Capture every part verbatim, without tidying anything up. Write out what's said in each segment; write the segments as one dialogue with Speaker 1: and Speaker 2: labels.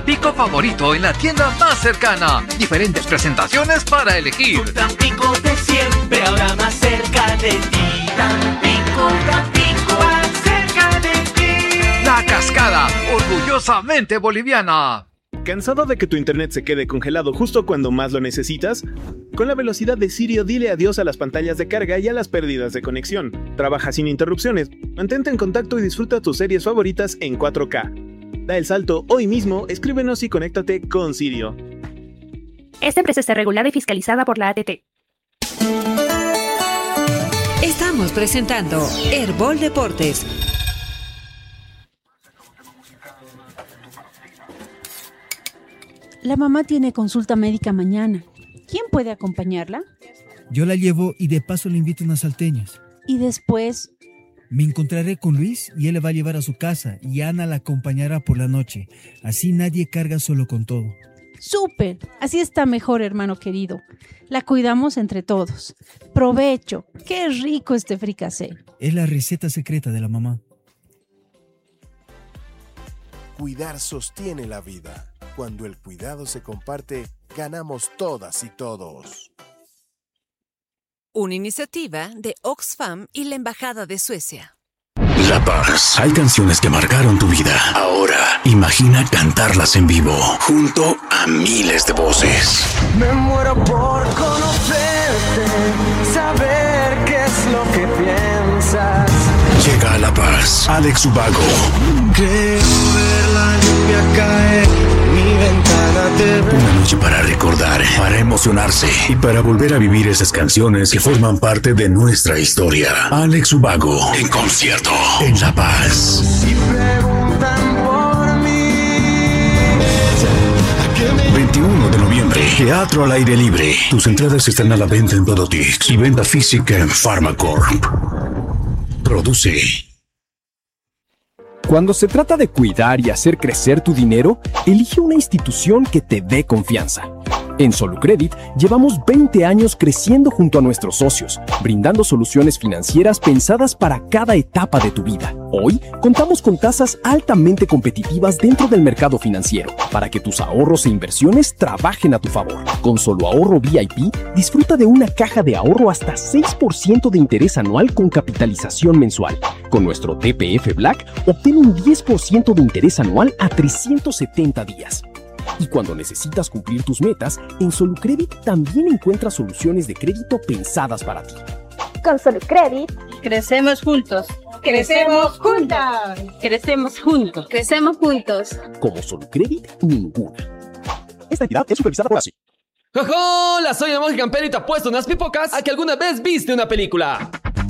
Speaker 1: Tampico favorito en la tienda más cercana. Diferentes presentaciones para elegir.
Speaker 2: Tu Tampico de siempre, ahora más cerca de ti. Tampico, Tampico, más cerca de ti.
Speaker 1: La Cascada, orgullosamente boliviana.
Speaker 3: ¿Cansado de que tu internet se quede congelado justo cuando más lo necesitas? Con la velocidad de Sirio, dile adiós a las pantallas de carga y a las pérdidas de conexión. Trabaja sin interrupciones, mantente en contacto y disfruta tus series favoritas en cuatro K. Da el salto hoy mismo, escríbenos y conéctate con Sirio.
Speaker 4: Esta empresa está regulada y fiscalizada por la A T T.
Speaker 5: Estamos presentando Herbol Deportes.
Speaker 6: La mamá tiene consulta médica mañana. ¿Quién puede acompañarla?
Speaker 7: Yo la llevo y de paso le invito unas salteñas.
Speaker 6: Y después...
Speaker 7: Me encontraré con Luis y él le va a llevar a su casa y Ana la acompañará por la noche. Así nadie carga solo con todo.
Speaker 6: ¡Súper! Así está mejor, hermano querido. La cuidamos entre todos. ¡Provecho! ¡Qué rico este fricasé!
Speaker 7: Es la receta secreta de la mamá.
Speaker 8: Cuidar sostiene la vida. Cuando el cuidado se comparte, ganamos todas y todos.
Speaker 5: Una iniciativa de Oxfam y la Embajada de Suecia.
Speaker 9: La Paz. Hay canciones que marcaron tu vida. Ahora, imagina cantarlas en vivo, junto a miles de voces.
Speaker 2: Me muero por conocerte, saber qué es lo que piensas.
Speaker 9: Llega a La Paz, Alex Ubago.
Speaker 2: Quiero ver la lluvia caer, mi ventana te ve.
Speaker 9: Una noche para recordar, para emocionarse y para volver a vivir esas canciones que forman parte de nuestra historia. Alex Ubago, en concierto, en La Paz.
Speaker 2: Si preguntan por mí,
Speaker 9: veintiuno de noviembre, teatro al aire libre. Tus entradas están a la venta en Podotix y venta física en Pharmacorp. Produce.
Speaker 10: Cuando se trata de cuidar y hacer crecer tu dinero, elige una institución que te dé confianza. En Solucredit llevamos veinte años creciendo junto a nuestros socios, brindando soluciones financieras pensadas para cada etapa de tu vida. Hoy contamos con tasas altamente competitivas dentro del mercado financiero para que tus ahorros e inversiones trabajen a tu favor. Con Solo Ahorro V I P, disfruta de una caja de ahorro hasta seis por ciento de interés anual con capitalización mensual. Con nuestro T P F Black, obtén un diez por ciento de interés anual a trescientos setenta días. Y cuando necesitas cumplir tus metas, en Solucredit también encuentras soluciones de crédito pensadas para ti.
Speaker 11: Con Solucredit,
Speaker 12: crecemos juntos.
Speaker 11: ¡Crecemos juntas!
Speaker 12: Crecemos juntos. Crecemos juntos.
Speaker 10: Como Solucredit, ninguna. Esta entidad es supervisada por ASI.
Speaker 13: ¡Hola! Soy el Monje Campero y te apuesto unas pipocas a que alguna vez viste una película.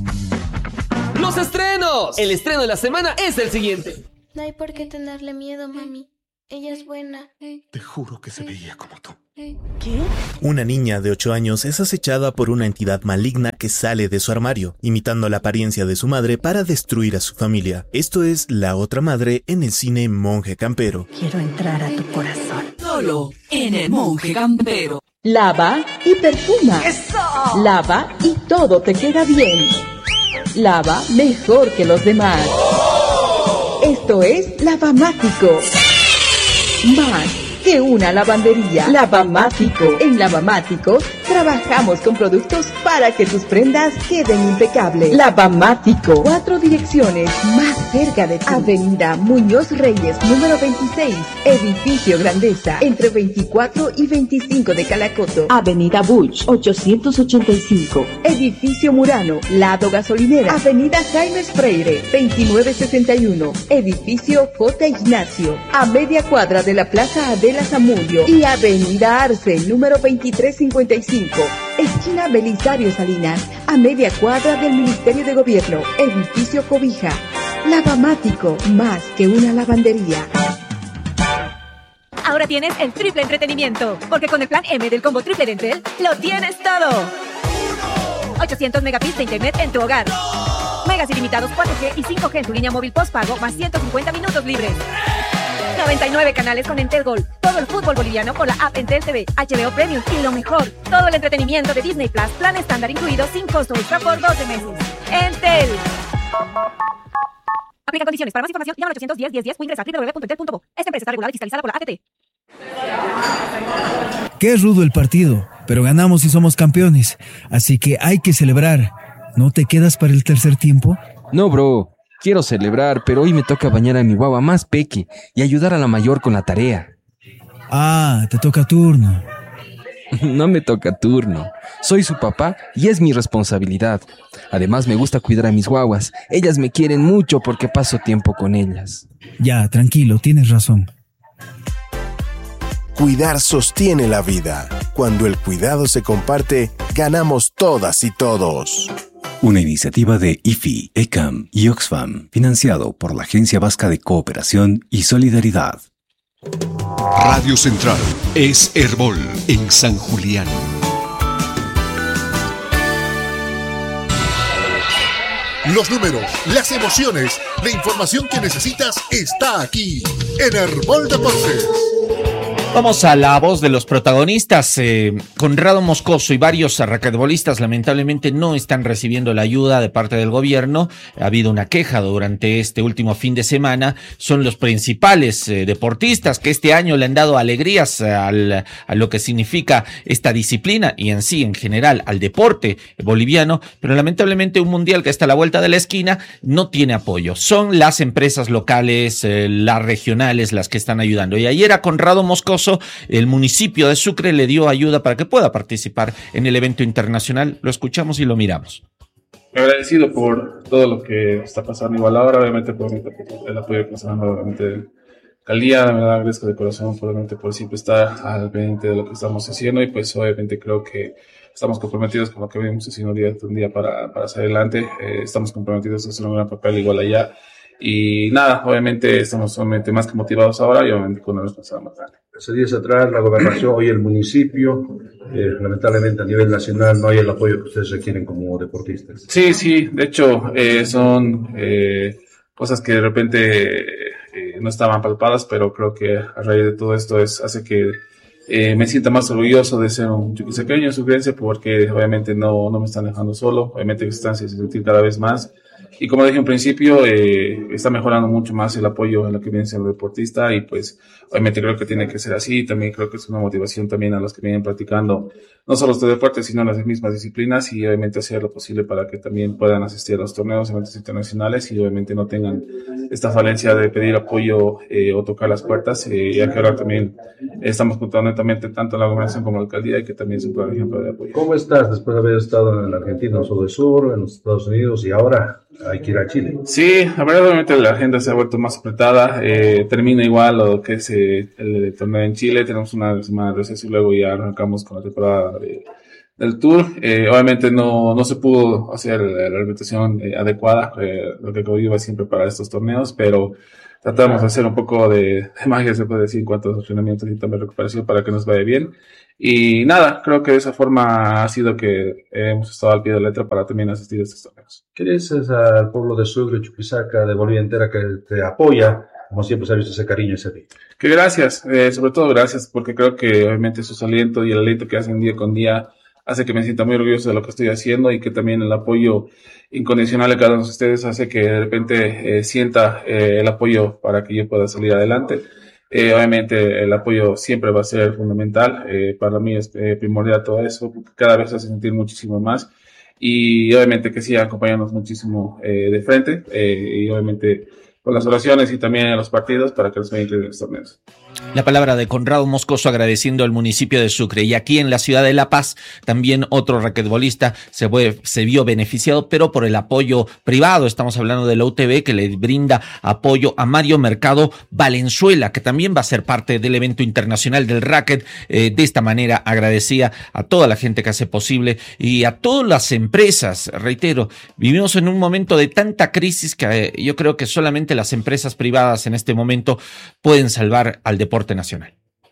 Speaker 13: ¡Los estrenos! El estreno de la semana es el siguiente.
Speaker 14: No hay por qué tenerle miedo, mami. Ella es buena.
Speaker 8: Te juro que se veía como tú.
Speaker 6: ¿Qué?
Speaker 15: Una niña de ocho años es acechada por una entidad maligna que sale de su armario, imitando la apariencia de su madre para destruir a su familia. Esto es La Otra Madre en el cine Monje Campero.
Speaker 11: Quiero entrar a tu corazón.
Speaker 5: Solo en el Monje Campero.
Speaker 16: Lava y perfuma.
Speaker 11: ¡Eso!
Speaker 16: Lava y todo te queda bien. Lava mejor que los demás. ¡Oh! Esto es Lavamático. Más que una lavandería. Lavamático. En Lavamático trabajamos con productos para que tus prendas queden impecables. Lavamático. Cuatro direcciones más cerca de ti. Avenida Muñoz Reyes, número veintiséis. Edificio Grandeza, entre veinticuatro y veinticinco de Calacoto. Avenida Buch, ochocientos ochenta y cinco. Edificio Murano, lado gasolinera. Avenida Jaime Freire, veintinueve sesenta y uno. Edificio J. Ignacio, a media cuadra de la Plaza Adela Zamudio. Y Avenida Arce, número veintitrés cincuenta y cinco. Esquina Belisario Salinas, a media cuadra del Ministerio de Gobierno. Edificio Cobija. Lavamático, más que una lavandería.
Speaker 17: Ahora tienes el triple entretenimiento, porque con el plan M del combo triple de Entel, lo tienes todo. ochocientos megabits de internet en tu hogar. Megas ilimitados cuatro G y cinco G en tu línea móvil postpago, más ciento cincuenta minutos libres. noventa y nueve canales con Entel Gold. Todo el fútbol boliviano con la app Entel T V, H B O Premium y lo mejor, todo el entretenimiento de Disney Plus, plan estándar incluido sin costo extra por doce meses. Entel. Aplica condiciones. Para más información, llama al ochocientos diez, diez diez o ingresa a doble u doble u doble u punto entel punto co. Esta empresa está regulada y fiscalizada por la A T T.
Speaker 7: Qué rudo el partido, pero ganamos y somos campeones, así que hay que celebrar. ¿No te quedas para el tercer tiempo?
Speaker 10: No, bro. Quiero celebrar, pero hoy me toca bañar a mi guagua más peque y ayudar a la mayor con la tarea.
Speaker 7: Ah, te toca turno.
Speaker 10: No me toca turno. Soy su papá y es mi responsabilidad. Además, me gusta cuidar a mis guaguas. Ellas me quieren mucho porque paso tiempo con ellas.
Speaker 7: Ya, tranquilo, tienes razón.
Speaker 8: Cuidar sostiene la vida. Cuando el cuidado se comparte, ganamos todas y todos.
Speaker 9: Una iniciativa de I F I, ECAM y Oxfam, financiado por la Agencia Vasca de Cooperación y Solidaridad.
Speaker 18: Radio Central es Herbol en San Julián. Los números, las emociones, la información que necesitas está aquí en Herbol Deportes.
Speaker 19: Vamos a la voz de los protagonistas. Eh, Conrado Moscoso y varios raquetbolistas lamentablemente no están recibiendo la ayuda de parte del gobierno. Ha habido una queja durante este último fin de semana. Son los principales eh, deportistas que este año le han dado alegrías al, a lo que significa esta disciplina y en sí, en general, al deporte boliviano. Pero lamentablemente un mundial que está a la vuelta de la esquina no tiene apoyo. Son las empresas locales, eh, las regionales las que están ayudando. Y ayer a Conrado Moscoso el municipio de Sucre le dio ayuda para que pueda participar en el evento internacional. Lo escuchamos y lo miramos.
Speaker 20: Agradecido por todo lo que está pasando igual ahora, obviamente por el apoyo que nos han dado, obviamente la alcaldía, me da agradezco de corazón, obviamente por siempre estar al pendiente de lo que estamos haciendo y pues obviamente creo que estamos comprometidos con lo que venimos haciendo día tras día para, para hacer adelante, eh, estamos comprometidos a hacer un gran papel igual allá. Y nada, obviamente estamos obviamente más que motivados ahora y obviamente con una responsabilidad más grande.
Speaker 21: Hace días atrás la gobernación, hoy el municipio, eh, lamentablemente a nivel nacional no hay el apoyo que ustedes requieren como deportistas.
Speaker 20: Sí, sí, de hecho eh, son eh, cosas que de repente eh, no estaban palpadas, pero creo que a raíz de todo esto es, hace que eh, me sienta más orgulloso de ser un chuquisaqueño, sucrense, porque obviamente no, no me están dejando solo, obviamente que están haciendo sentir cada vez más. Y como dije en principio, eh, está mejorando mucho más el apoyo en lo que viene siendo el deportista y pues obviamente creo que tiene que ser así. También creo que es una motivación también a los que vienen practicando no solo este deporte, sino las mismas disciplinas y obviamente hacer lo posible para que también puedan asistir a los torneos, eventos internacionales y obviamente no tengan esta falencia de pedir apoyo eh, o tocar las puertas, eh, ya que ahora también estamos contando netamente tanto en la gobernación como en la alcaldía y que también es un buen ejemplo de apoyo.
Speaker 21: ¿Cómo estás después de haber estado en la Argentina, en el sur del sur, en los Estados Unidos y ahora hay que ir a Chile?
Speaker 20: Sí, la verdad obviamente la agenda se ha vuelto más apretada, eh, termina igual lo que es eh, el, el torneo en Chile, tenemos una semana de receso y luego ya arrancamos con la temporada de, del tour, eh, obviamente no, no se pudo hacer la rehabilitación eh, adecuada, eh, lo que iba siempre para estos torneos, pero tratamos de hacer un poco de, de magia, se puede decir, en cuanto a los entrenamientos y también recuperación para que nos vaya bien. Y nada, creo que de esa forma ha sido que hemos estado al pie de la letra para también asistir a estos torneos.
Speaker 21: ¿Qué le dices al pueblo de Sucre, Chuquisaca, de Bolivia entera que te apoya? Como siempre se ha visto ese cariño, ese día.
Speaker 20: Que gracias, eh, sobre todo gracias, porque creo que obviamente sus alientos y el aliento que hacen día con día hace que me sienta muy orgulloso de lo que estoy haciendo y que también el apoyo incondicional de cada uno de ustedes hace que de repente eh, sienta eh, el apoyo para que yo pueda salir adelante. Eh, obviamente el apoyo siempre va a ser fundamental, eh, para mí es eh, primordial todo eso, porque cada vez hace sentir muchísimo más y obviamente que sigan acompañándonos muchísimo eh, de frente eh, y obviamente con las oraciones y también en los partidos para que nos vayan incluir en los torneos.
Speaker 19: La palabra de Conrado Moscoso agradeciendo al municipio de Sucre. Y aquí en la ciudad de La Paz también otro raquetbolista se, fue, se vio beneficiado, pero por el apoyo privado. Estamos hablando de la U T V que le brinda apoyo a Mario Mercado Valenzuela, que también va a ser parte del evento internacional del racket. Eh, de esta manera agradecía a toda la gente que hace posible y a todas las empresas. Reitero, vivimos en un momento de tanta crisis que eh, yo creo que solamente las empresas privadas en este momento pueden salvar al deporte nacional.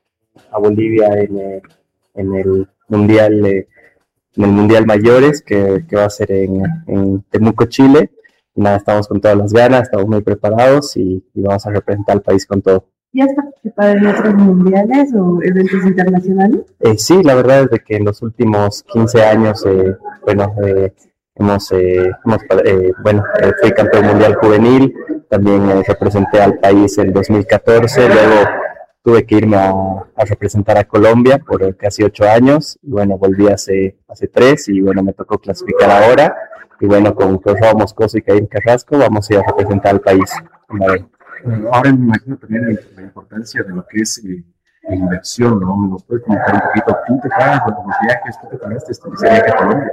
Speaker 22: A Bolivia en el, en el mundial eh, en el mundial mayores que, que va a ser en, en Temuco, Chile. Y nada, estamos con todas las ganas, estamos muy preparados y, y vamos a representar al país con todo.
Speaker 23: ¿Ya has participado en otros mundiales o eventos internacionales?
Speaker 22: Eh, sí, la verdad es de que en los últimos quince años, eh, bueno, eh, hemos, eh, hemos eh, bueno, eh, fui campeón mundial juvenil, también eh, representé al país en dos mil catorce, luego tuve que irme a, a representar a Colombia por casi ocho años. Y bueno, volví hace, hace tres y bueno, me tocó clasificar ahora. Y bueno, con Raúl Moscoso y Caín Carrasco vamos a ir a representar al país. Bueno,
Speaker 21: ahora me imagino también la importancia de lo que es eh, la inversión, ¿no? ¿Nos puedes comentar un poquito? ¿Tú te pagas con los viajes? ¿Tú te pagaste este viaje a Colombia?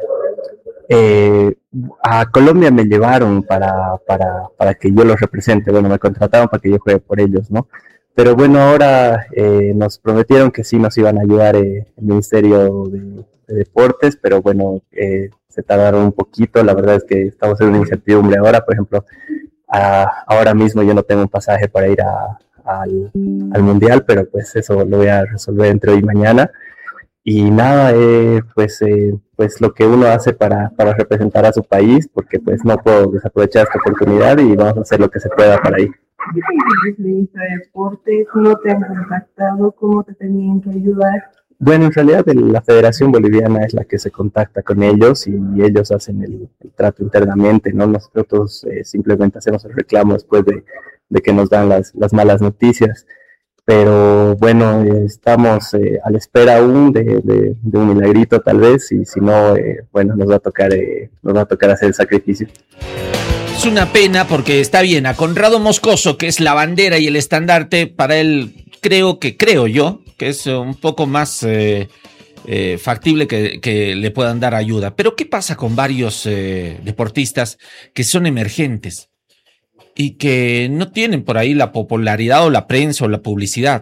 Speaker 22: Eh, a Colombia me llevaron para, para, para que yo los represente. Bueno, me contrataron para que yo juegue por ellos, ¿no? Pero bueno, ahora eh, nos prometieron que sí nos iban a ayudar eh, el Ministerio de, de Deportes, pero bueno, eh, se tardaron un poquito. La verdad es que estamos en una incertidumbre ahora. Por ejemplo, a, ahora mismo yo no tengo un pasaje para ir a, al, al Mundial, pero pues eso lo voy a resolver entre hoy y mañana. Y nada, eh, pues, eh, pues lo que uno hace para, para representar a su país, porque pues no puedo desaprovechar esta oportunidad y vamos a hacer lo que se pueda para ahí.
Speaker 23: ¿El ministro de Deportes no te han contactado? ¿Cómo te tenían que ayudar?
Speaker 22: Bueno, en realidad la Federación Boliviana es la que se contacta con ellos y ellos hacen el, el trato internamente, ¿no? Nosotros eh, simplemente hacemos el reclamo después de, de que nos dan las, las malas noticias. Pero bueno, eh, estamos eh, a la espera aún de, de, de un milagrito tal vez, y si no, eh, bueno, nos va a tocar, eh, nos va a tocar hacer el sacrificio.
Speaker 19: Es una pena porque está bien, a Conrado Moscoso, que es la bandera y el estandarte, para él creo que, creo yo, que es un poco más eh, eh, factible que, que le puedan dar ayuda. Pero ¿qué pasa con varios eh, deportistas que son emergentes y que no tienen por ahí la popularidad o la prensa o la publicidad?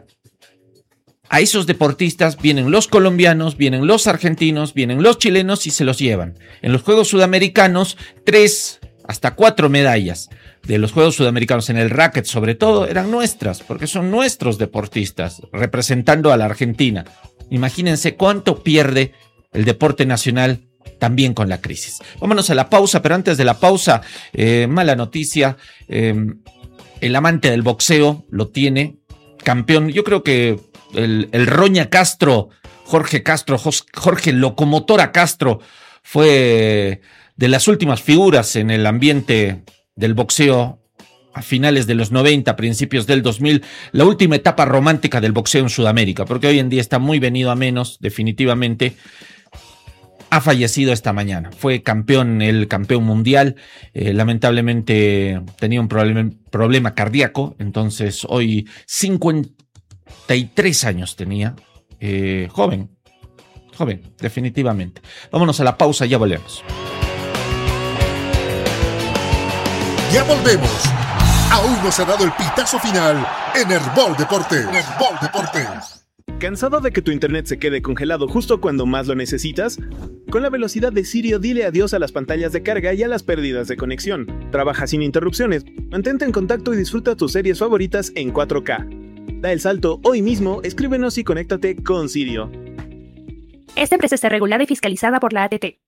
Speaker 19: A esos deportistas vienen los colombianos, vienen los argentinos, vienen los chilenos y se los llevan. En los Juegos Sudamericanos, tres hasta cuatro medallas de los Juegos Sudamericanos en el racket, sobre todo, eran nuestras, porque son nuestros deportistas representando a la Argentina. Imagínense cuánto pierde el deporte nacional también con la crisis. Vámonos a la pausa, pero antes de la pausa, eh, mala noticia, eh, el amante del boxeo lo tiene, campeón. Yo creo que el, el Roña Castro, Jorge Castro, Jorge Locomotora Castro, fue de las últimas figuras en el ambiente del boxeo a finales de los noventa, principios del dos mil, la última etapa romántica del boxeo en Sudamérica, porque hoy en día está muy venido a menos, definitivamente. Ha fallecido esta mañana, fue campeón, el campeón mundial, eh, lamentablemente tenía un problema, problema cardíaco, entonces hoy cincuenta y tres años tenía, eh, joven, joven, definitivamente. Vámonos a la pausa, ya volvemos.
Speaker 18: Ya volvemos. Aún no se ha dado el pitazo final en Herbol Deportes. Herbol Deportes.
Speaker 1: ¿Cansado de que tu internet se quede congelado justo cuando más lo necesitas? Con la velocidad de Sirio, dile adiós a las pantallas de carga y a las pérdidas de conexión. Trabaja sin interrupciones, mantente en contacto y disfruta tus series favoritas en cuatro K. Da el salto hoy mismo, escríbenos y conéctate con Sirio.
Speaker 3: Esta empresa está regulada y fiscalizada por la A T T.